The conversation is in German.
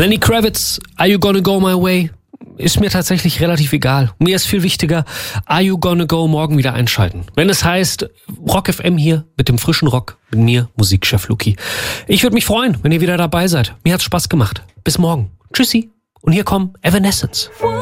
Lenny Kravitz, Are You Gonna Go My Way? Ist mir tatsächlich relativ egal. Mir ist viel wichtiger, Are You Gonna Go morgen wieder einschalten. Wenn es heißt, Rock FM hier mit dem frischen Rock, mit mir, Musikchef Luki. Ich würde mich freuen, wenn ihr wieder dabei seid. Mir hat's Spaß gemacht. Bis morgen. Tschüssi. Und hier kommen Evanescence.